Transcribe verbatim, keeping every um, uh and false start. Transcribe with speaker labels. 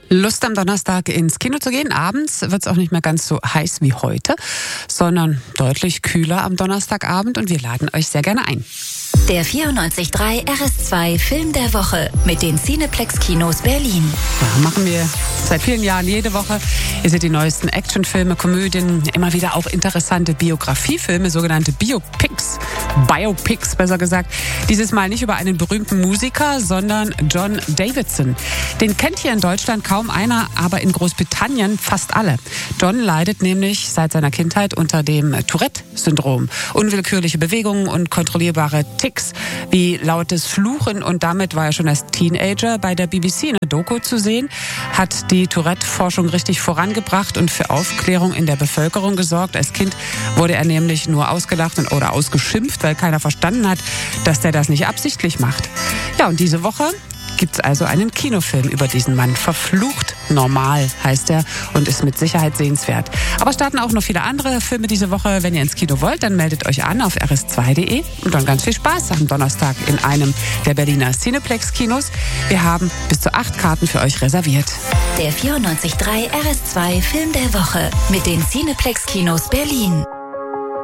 Speaker 1: Lust am Donnerstag ins Kino zu gehen. Abends wird es auch nicht mehr ganz so heiß wie heute, sondern deutlich kühler am Donnerstagabend und wir laden euch sehr gerne ein.
Speaker 2: Der vierundneunzig Komma drei R S zwei Film der Woche mit den Cineplex-Kinos Berlin.
Speaker 1: Ja, machen wir seit vielen Jahren jede Woche. Ihr seht die neuesten Actionfilme, Komödien, immer wieder auch interessante Biografiefilme, sogenannte Biopics, Biopics besser gesagt. Dieses Mal nicht über einen berühmten Musiker, sondern John Davidson. Den kennt hier in Deutschland kaum einer, aber in Großbritannien fast alle. John leidet nämlich seit seiner Kindheit unter dem Tourette-Syndrom. Unwillkürliche Bewegungen und kontrollierbare Ticks wie lautes Fluchen, und damit war er schon als Teenager bei der B B C in der Doku zu sehen, hat die Tourette-Forschung richtig vorangebracht und für Aufklärung in der Bevölkerung gesorgt. Als Kind wurde er nämlich nur ausgelacht und oder ausgeschimpft, weil keiner verstanden hat, dass der das nicht absichtlich macht. Ja, und diese Woche gibt's also einen Kinofilm über diesen Mann. Verflucht normal heißt er und ist mit Sicherheit sehenswert. Aber starten auch noch viele andere Filme diese Woche. Wenn ihr ins Kino wollt, dann meldet euch an auf r s zwei punkt d e und dann ganz viel Spaß am Donnerstag in einem der Berliner Cineplex-Kinos. Wir haben bis zu acht Karten für euch reserviert.
Speaker 2: Der vierundneunzig Komma drei R S zwei Film der Woche mit den Cineplex-Kinos Berlin.